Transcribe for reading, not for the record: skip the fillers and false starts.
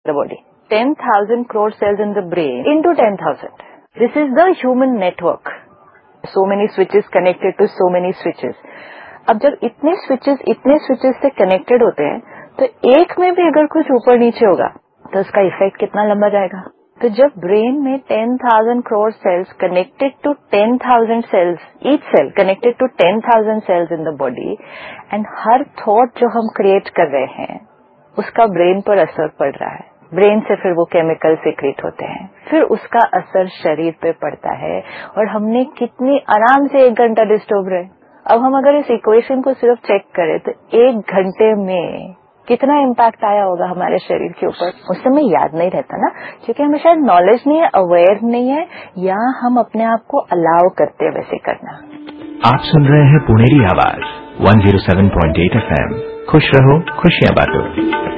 the body. 10,000 crore cells in the brain into 10,000. This is the human network. So many switches connected to so many switches. अब जब इतने switches से connected होते हैं, तो एक में भी अगर कुछ ऊपर नीचे होगा, तो उसका इफेक्ट कितना लंबा जाएगा? तो जब ब्रेन में 10,000 crore cells connected to 10,000 cells, each cell connected to 10,000 cells in the body, and her thought जो हम create कर रहे हैं, उसका ब्रेन पर असर पड़ रहा है. ब्रेन से फिर वो केमिकल सीक्रेट होते हैं, फिर उसका असर शरीर पे पड़ता है, और हमने कितनी आराम से 1 घंटा डिस्टर्ब रहे. अब हम अगर इस इक्वेशन को सिर्फ चेक करें तो 1 घंटे में कितना इम्पैक्ट आया होगा हमारे शरीर के ऊपर. उस समय याद नहीं रहता ना, क्योंकि हमें शायद नॉलेज नहीं है, अवेयर नहीं है, या हम अपने आप को अलाउ करते हैं वैसे करना. आप सुन रहे हैं पुणेरी आवाज 107.8 FM. खुश रहो, खुशियां बांटो.